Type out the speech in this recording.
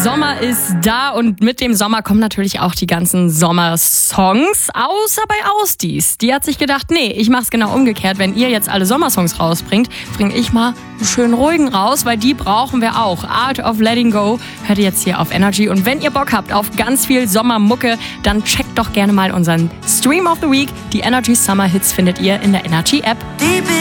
Sommer ist da und mit dem Sommer kommen natürlich auch die ganzen Sommersongs, außer bei Ausdies. Die hat sich gedacht, nee, ich mach's genau umgekehrt. Wenn ihr jetzt alle Sommersongs rausbringt, bringe ich mal einen schönen ruhigen raus, weil die brauchen wir auch. Art of Letting Go hört ihr jetzt hier auf Energy. Und wenn ihr Bock habt auf ganz viel Sommermucke, dann checkt doch gerne mal unseren Stream of the Week. Die Energy Summer Hits findet ihr in der Energy App.